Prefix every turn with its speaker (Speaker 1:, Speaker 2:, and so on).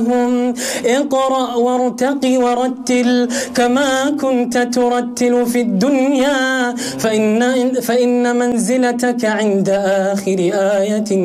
Speaker 1: اقرأ وارتق ورتل كما كنت ترتل في الدنيا فإن منزلتك عند آخر آية